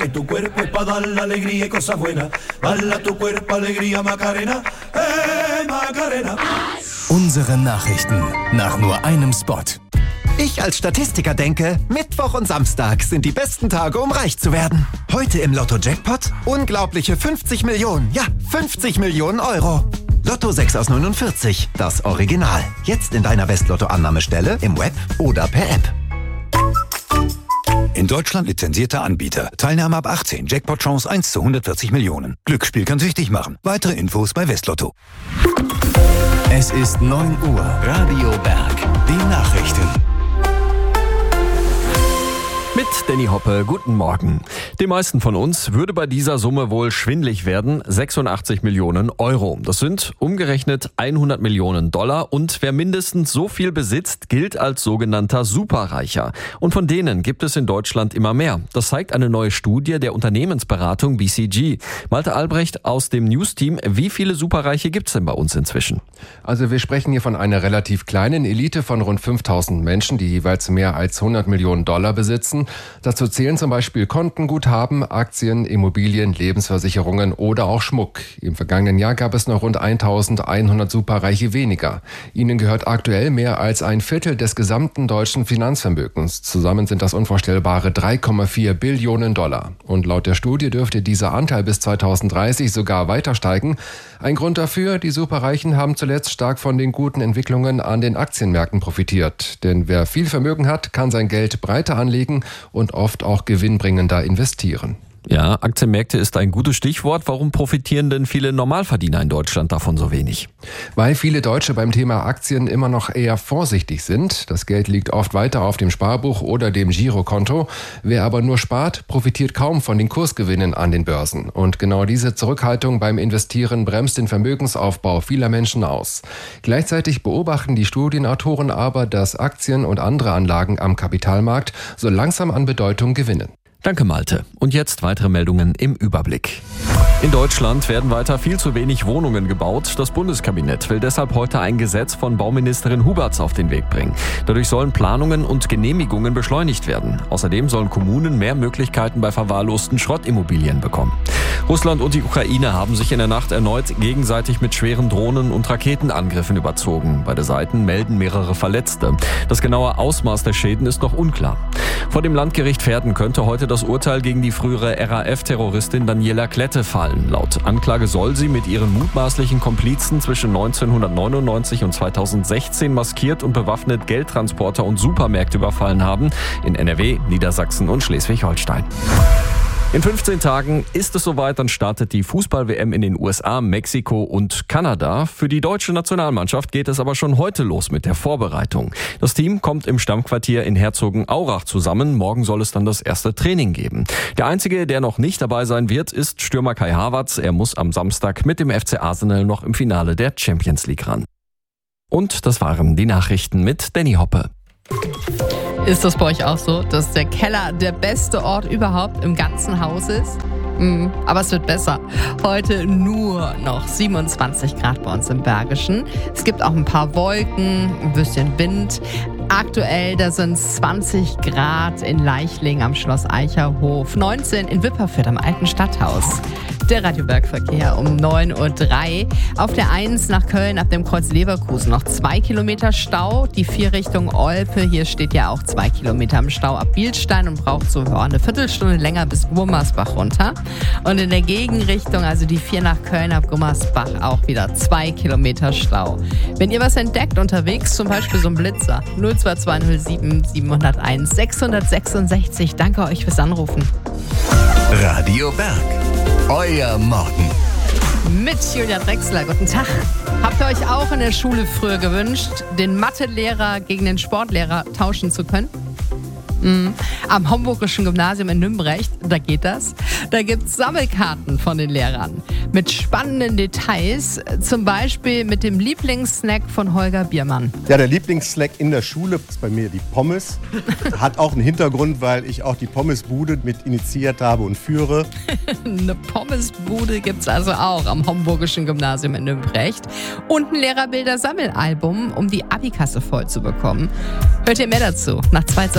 Que tu cuerpo es para dar la alegría y cosas buenas. Bala tu cuerpo, alegría, Macarena. Macarena. Unsere Nachrichten nach nur einem Spot. Ich als Statistiker denke, Mittwoch und Samstag sind die besten Tage, um reich zu werden. Heute im Lotto-Jackpot unglaubliche 50 Millionen. Ja, 50 Millionen Euro. Lotto 6 aus 49, das Original. Jetzt in deiner Westlotto-Annahmestelle, im Web oder per App. In Deutschland lizenzierter Anbieter. Teilnahme ab 18. Jackpot-Chance 1 zu 140 Millionen. Glücksspiel kann süchtig machen. Weitere Infos bei Westlotto. Es ist 9 Uhr. Radio Berg. Die Nachrichten. Mit Danny Hoppe, guten Morgen. Den meisten von uns würde bei dieser Summe wohl schwindlig werden, 86 Millionen Euro. Das sind umgerechnet 100 Millionen Dollar und wer mindestens so viel besitzt, gilt als sogenannter Superreicher. Und von denen gibt es in Deutschland immer mehr. Das zeigt eine neue Studie der Unternehmensberatung BCG. Malte Albrecht aus dem News-Team, wie viele Superreiche gibt es denn bei uns inzwischen? Also wir sprechen hier von einer relativ kleinen Elite von rund 5000 Menschen, die jeweils mehr als 100 Millionen Dollar besitzen. Dazu zählen zum Beispiel Kontenguthaben, Aktien, Immobilien, Lebensversicherungen oder auch Schmuck. Im vergangenen Jahr gab es noch rund 1100 Superreiche weniger. Ihnen gehört aktuell mehr als ein Viertel des gesamten deutschen Finanzvermögens. Zusammen sind das unvorstellbare 3,4 Billionen Dollar. Und laut der Studie dürfte dieser Anteil bis 2030 sogar weiter steigen. Ein Grund dafür, die Superreichen haben zuletzt stark von den guten Entwicklungen an den Aktienmärkten profitiert. Denn wer viel Vermögen hat, kann sein Geld breiter anlegen und oft auch gewinnbringender investieren. Ja, Aktienmärkte ist ein gutes Stichwort. Warum profitieren denn viele Normalverdiener in Deutschland davon so wenig? Weil viele Deutsche beim Thema Aktien immer noch eher vorsichtig sind. Das Geld liegt oft weiter auf dem Sparbuch oder dem Girokonto. Wer aber nur spart, profitiert kaum von den Kursgewinnen an den Börsen. Und genau diese Zurückhaltung beim Investieren bremst den Vermögensaufbau vieler Menschen aus. Gleichzeitig beobachten die Studienautoren aber, dass Aktien und andere Anlagen am Kapitalmarkt so langsam an Bedeutung gewinnen. Danke, Malte. Und jetzt weitere Meldungen im Überblick. In Deutschland werden weiter viel zu wenig Wohnungen gebaut. Das Bundeskabinett will deshalb heute ein Gesetz von Bauministerin Huberts auf den Weg bringen. Dadurch sollen Planungen und Genehmigungen beschleunigt werden. Außerdem sollen Kommunen mehr Möglichkeiten bei verwahrlosten Schrottimmobilien bekommen. Russland und die Ukraine haben sich in der Nacht erneut gegenseitig mit schweren Drohnen- und Raketenangriffen überzogen. Beide Seiten melden mehrere Verletzte. Das genaue Ausmaß der Schäden ist noch unklar. Vor dem Landgericht Verden könnte heute das Urteil gegen die frühere RAF-Terroristin Daniela Klette fallen. Laut Anklage soll sie mit ihren mutmaßlichen Komplizen zwischen 1999 und 2016 maskiert und bewaffnet Geldtransporter und Supermärkte überfallen haben in NRW, Niedersachsen und Schleswig-Holstein. In 15 Tagen ist es soweit, dann startet die Fußball-WM in den USA, Mexiko und Kanada. Für die deutsche Nationalmannschaft geht es aber schon heute los mit der Vorbereitung. Das Team kommt im Stammquartier in Herzogenaurach zusammen. Morgen soll es dann das erste Training geben. Der Einzige, der noch nicht dabei sein wird, ist Stürmer Kai Havertz. Er muss am Samstag mit dem FC Arsenal noch im Finale der Champions League ran. Und das waren die Nachrichten mit Danny Hoppe. Ist das bei euch auch so, dass der Keller der beste Ort überhaupt im ganzen Haus ist? Aber es wird besser. Heute nur noch 27 Grad bei uns im Bergischen. Es gibt auch ein paar Wolken, ein bisschen Wind. Aktuell, da sind es 20 Grad in Leichlingen am Schloss Eicherhof, 19 in Wipperfürth am Alten Stadthaus. Der Radiobergverkehr um 9.03 Uhr. Auf der 1 nach Köln ab dem Kreuz Leverkusen noch 2 Kilometer Stau. Die 4 Richtung Olpe, hier steht ja auch 2 Kilometer im Stau ab Bielstein und braucht so eine Viertelstunde länger bis Gummersbach runter. Und in der Gegenrichtung, also die 4 nach Köln ab Gummersbach, auch wieder 2 Kilometer Stau. Wenn ihr was entdeckt unterwegs, zum Beispiel so ein Blitzer, 02207 701 666. Danke euch fürs Anrufen. Radio Berg. Euer Morgen. Mit Julia Drechsler. Guten Tag. Habt ihr euch auch in der Schule früher gewünscht, den Mathelehrer gegen den Sportlehrer tauschen zu können? Am Homburgischen Gymnasium in Nümbrecht, da geht das. Da gibt es Sammelkarten von den Lehrern mit spannenden Details, zum Beispiel mit dem Lieblingssnack von Holger Biermann. Ja, der Lieblingssnack in der Schule ist bei mir die Pommes. Hat auch einen Hintergrund, weil ich auch die Pommesbude mit initiiert habe und führe. Eine Pommesbude gibt es also auch am Homburgischen Gymnasium in Nümbrecht. Und ein Lehrerbilder-Sammelalbum, um die Abikasse voll zu bekommen. Hört ihr mehr dazu nach 2